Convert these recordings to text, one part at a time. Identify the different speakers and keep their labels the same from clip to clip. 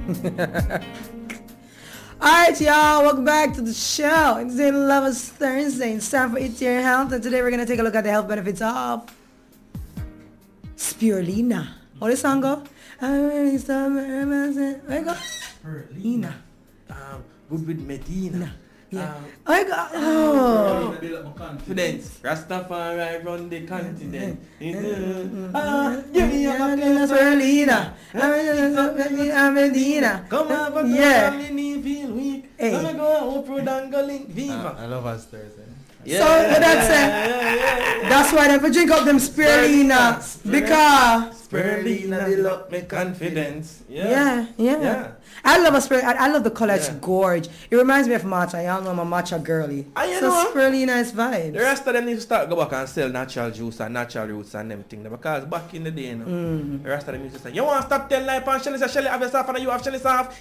Speaker 1: Alright, y'all, welcome back to the show. It's the Lovers Thursday. It's time for It's Your Health, and today we're going to take a look at the health benefits of spirulina. How does the song go? Where you go?
Speaker 2: Spirulina. Good with Medina.
Speaker 1: Yeah. I got. Oh.
Speaker 2: Build up my confidence. Rastafari run the continent. Give me a
Speaker 1: spirulina. Medina.
Speaker 2: Come on, but
Speaker 1: yeah.
Speaker 2: Me feel weak.
Speaker 1: Hey.
Speaker 2: Come go Opro Dangoling Viva.
Speaker 3: I love us Thursday.
Speaker 1: Yeah. So that's it. That's why they drink up them spirulina because
Speaker 2: spirulina build up my confidence.
Speaker 1: Yeah. I love a spirulina. I love the color. It's gorge. It reminds me of matcha. Y'all know I'm a matcha girly. So spirulina is vibes.
Speaker 2: The rest of them need to start go back and sell natural juice and natural roots and them things. Because back in the day, the rest of them used to say, you want to stop telling life and Shelly say Shelly have yourself and you have Shelly self.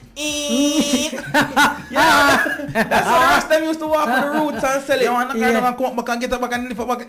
Speaker 2: Yeah. That's how the rest of them used to walk with the roots and sell it.
Speaker 3: You want to kind of come back and get up back and lift up back.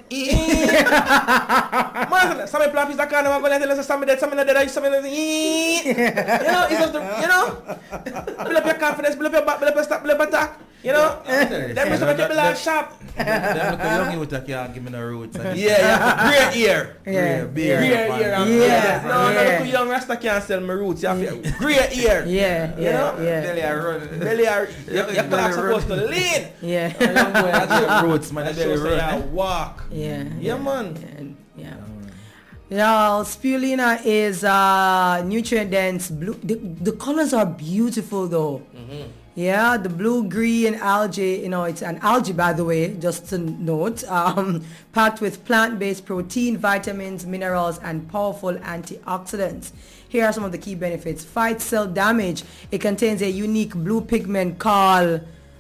Speaker 2: Man, some people is a kind of going to tell us some dead, some dead, some dead. You know, it's just, you know. Build up your confidence, build up your back, build up your stop, build up your attack. You know? Them used to make people like sharp.
Speaker 3: Them look young youth that can't give me no roots.
Speaker 2: Yeah, great ear.
Speaker 3: Great
Speaker 2: ear. No, look young Rasta can't sell my roots. You have great ear.
Speaker 1: Yeah.
Speaker 2: Belly are, your clock's supposed to lean.
Speaker 1: Yeah.
Speaker 3: That's roots, man.
Speaker 2: That shows say you walk.
Speaker 1: Yeah,
Speaker 2: man.
Speaker 1: Yeah. Y'all, spirulina is nutrient dense blue. The colors are beautiful though. Yeah, the blue green algae, you know, it's an algae by the way, just to note, packed with plant-based protein, vitamins, minerals, and powerful antioxidants. Here are some of the key benefits. Fights cell damage. It contains a unique blue pigment called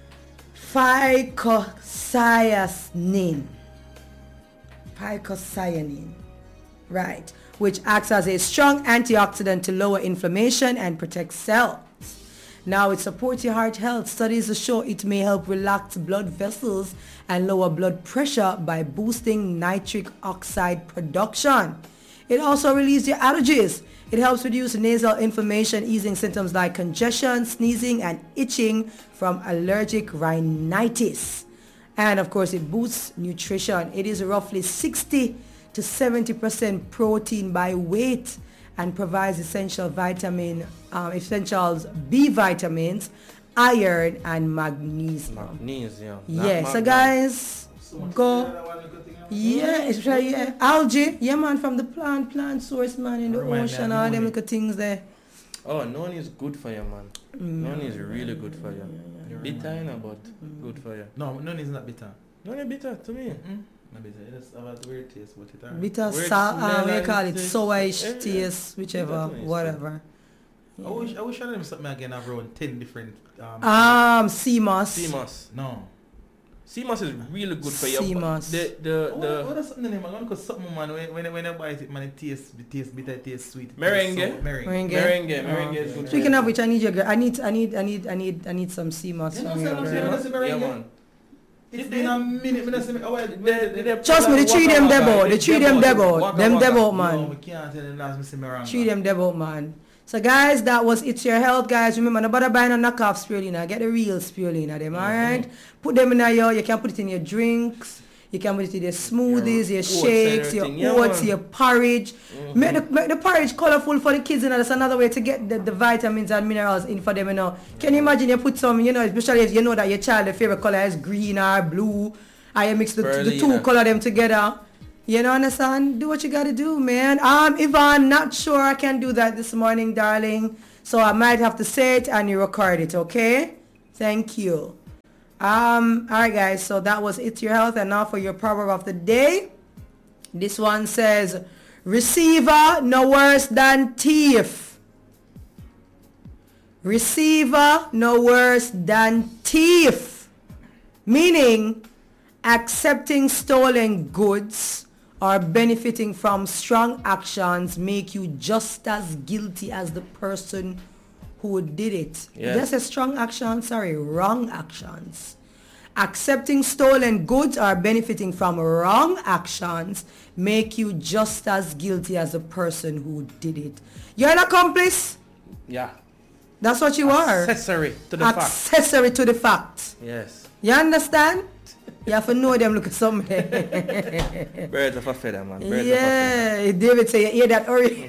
Speaker 1: phycocyanin. Right, which acts as a strong antioxidant to lower inflammation and protect cells. Now it supports your heart health. Studies show it may help relax blood vessels and lower blood pressure by boosting nitric oxide production. It also relieves your allergies. It helps reduce nasal inflammation, easing symptoms like congestion, sneezing, and itching from allergic rhinitis. And of course, it boosts nutrition. It is roughly 60 to 70% protein by weight and provides essentials B vitamins, iron, and magnesium. Yeah, so guys, go. Yeah, algae. Yeah, man, from the plant source, man, in the ocean, all them little things there.
Speaker 2: Oh, noni is good for you, man. Noni is really good for you. Bitter, you know, but good for you.
Speaker 3: No, noni is not bitter.
Speaker 2: Noni bitter to me.
Speaker 3: Not bitter. It just have a weird taste, but it are.
Speaker 1: Bitter, sour, we call it sourish taste, whichever, whatever.
Speaker 3: I wish I had them something again around 10 different
Speaker 1: sea moss.
Speaker 3: No.
Speaker 2: Sea moss is really good for you.
Speaker 1: Sea moss.
Speaker 2: What
Speaker 3: is something name? I'm gonna call something, man. When I buy it, man, it tastes bitter, it tastes sweet.
Speaker 2: Merengue. Merengue is good.
Speaker 1: Speaking of which, I need some sea moss from you.
Speaker 2: Yeah, man.
Speaker 3: It's been a minute.
Speaker 1: Trust me, they treat them debo. Them debo, man.
Speaker 3: No, we can't tell them last me merengue.
Speaker 1: Treat them debo, man. So guys, that was It's Your Health, guys. Remember, nobody buying a knockoff spirulina. Get the real spirulina, them, alright? Put them in you can put it in your drinks. You can put it in your smoothies, your shakes, your oats, your porridge. Make the porridge colorful for the kids, you know. That's another way to get the vitamins and minerals in for them, you know. Can you imagine you put some, you know, especially if you know that your child's favorite color is green or blue, and you mix the two color them together. You know, understand? Do what you gotta do, man. Yvonne, not sure I can do that this morning, darling. So I might have to say it and you record it, okay? Thank you. Alright guys, so that was It's Your Health, and now for your proverb of the day. This one says, receiver no worse than thief. Receiver no worse than thief. Meaning, accepting stolen goods or benefiting from strong actions make you just as guilty as the person who did it.
Speaker 2: Yes.
Speaker 1: That's a strong action, wrong actions. Accepting stolen goods or benefiting from wrong actions make you just as guilty as the person who did it. You're an accomplice?
Speaker 2: Yeah.
Speaker 1: That's what you are.
Speaker 2: Accessory to the fact.
Speaker 1: Accessory to the fact.
Speaker 2: Yes.
Speaker 1: You understand? You have to know them look at something.
Speaker 2: Birds of a feather, man. Birds
Speaker 1: Yeah, David say, you hear that, hurry.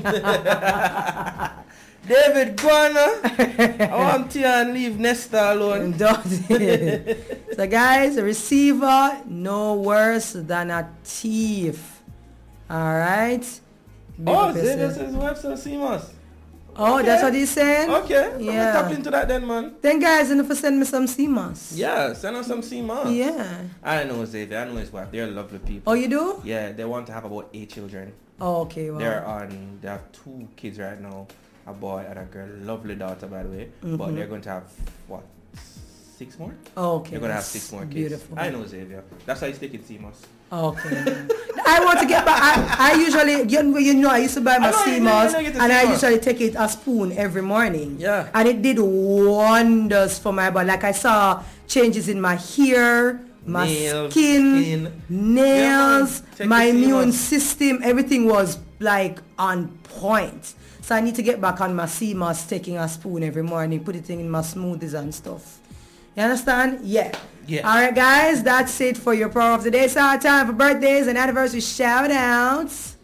Speaker 2: David, go on. I want you and leave Nesta alone.
Speaker 1: So guys, a receiver, no worse than a thief. Alright?
Speaker 2: Oh, Xavier says his wife sells CMOS.
Speaker 1: Oh,
Speaker 2: Okay.
Speaker 1: that's what he's saying?
Speaker 2: Okay, I'm
Speaker 1: Yeah.
Speaker 2: gonna tap into that then, man.
Speaker 1: Then guys, you know, for send me some CMOS.
Speaker 2: Yeah, send us some CMOS.
Speaker 1: Yeah.
Speaker 2: I know Xavier, I know his wife. They're lovely people.
Speaker 1: Oh, you do?
Speaker 2: Yeah, they want to have about 8 children.
Speaker 1: Oh, okay, wow.
Speaker 2: They have 2 kids right now, a boy and a girl. Lovely daughter, by the way. But they're going to have, what, 6 more?
Speaker 1: Oh, okay.
Speaker 2: They're going to have
Speaker 1: that's
Speaker 2: 6 more kids.
Speaker 1: Beautiful.
Speaker 2: I know Xavier. That's why he's taking CMOS.
Speaker 1: Okay. I want to get back. I usually, you know, I used to buy my CMOS and I usually take it a spoon every morning.
Speaker 2: Yeah.
Speaker 1: And it did wonders for my body. Like I saw changes in my hair, my skin, nails,
Speaker 2: Yeah,
Speaker 1: my
Speaker 2: Take the
Speaker 1: immune
Speaker 2: CMOS.
Speaker 1: system. Everything was like on point. So I need to get back on my CMOS, taking a spoon every morning, put it in my smoothies and stuff. You understand? Yeah.
Speaker 2: Yeah.
Speaker 1: Alright guys, that's it for your Power of the Day. It's our time for birthdays and anniversary shout outs.